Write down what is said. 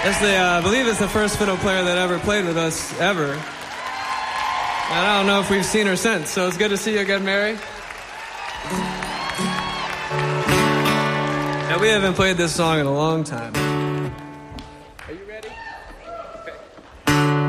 I believe it's the first fiddle player that ever played with us, ever. And I don't know if we've seen her since, so it's good to see you again, Mary. And we haven't played this song in a long time. Are you ready?